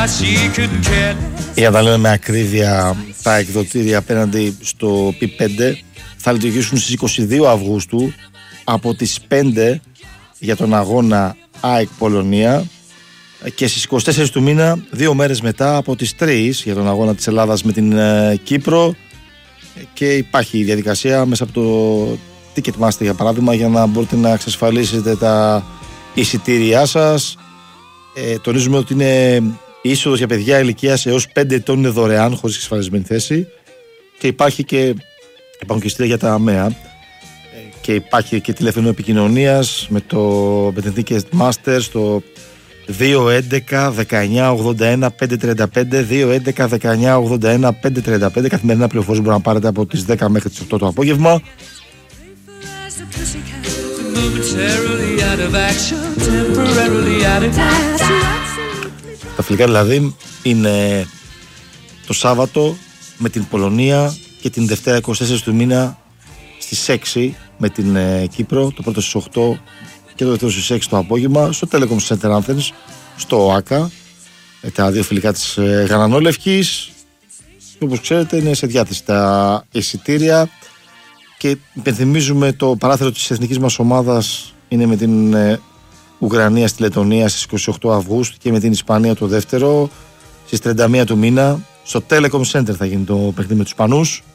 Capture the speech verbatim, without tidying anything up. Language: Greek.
Για να λέμε με ακρίβεια, τα εκδοτήρια απέναντι στο πι πέντε θα λειτουργήσουν στις είκοσι δύο Αυγούστου από τις πέντε για τον αγώνα ΑΕΚ Πολωνία και στις είκοσι τέσσερις του μήνα, δύο μέρες μετά, από τις τρεις για τον αγώνα της Ελλάδας με την ε, Κύπρο, και υπάρχει η διαδικασία μέσα από το Ticketmaster για παράδειγμα για να μπορείτε να εξασφαλίσετε τα εισιτήριά σας. Ε, τονίζουμε ότι είναι η είσοδος για παιδιά ηλικίας έως πέντε ετών είναι δωρεάν, χωρίς εξασφαλισμένη θέση, και υπάρχει και, υπάρχουν και εισιτήρια για τα ΑΜΕΑ, και υπάρχει και τηλέφωνο επικοινωνίας με το με την Ticketmaster στο δύο έντεκα δεκαεννιά ογδόντα ένα πεντακόσια τριάντα πέντε, δύο έντεκα δεκαεννιά ογδόντα ένα πεντακόσια τριάντα πέντε. Καθημερινά πληροφορίες μπορείτε να πάρετε από τις δέκα μέχρι τις οκτώ το απόγευμα. Τα φιλικά δηλαδή είναι το Σάββατο με την Πολωνία και την Δευτέρα είκοσι τέσσερις του μήνα στις έξι με την ε, Κύπρο, το πρώτο στις οκτώ και το δεύτερο στις έξι το απόγευμα στο Telecom Center Athens, στο ΟΑΚΑ, ε, τα δύο φιλικά της ε, Γαλανόλευκης, και όπως ξέρετε είναι σε διάθεση τα εισιτήρια. Και υπενθυμίζουμε το παράθυρο της εθνικής μας ομάδας είναι με την ε, Ουκρανία στη Λετωνία στις είκοσι οκτώ Αυγούστου και με την Ισπανία το δεύτερο στις τριάντα μία του μήνα. Στο Telecom Center θα γίνει το παιχνίδι με τους Ισπανούς.